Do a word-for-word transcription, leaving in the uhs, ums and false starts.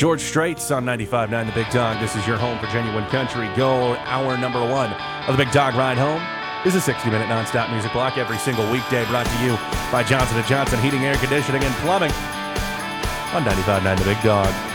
George Straits on ninety-five point nine The Big Dog. This is your home for genuine country gold. Hour number one of The Big Dog Ride Home is a sixty-minute nonstop music block every single weekday, brought to you by Johnson and Johnson Heating, Air Conditioning, and Plumbing on ninety-five point nine The Big Dog.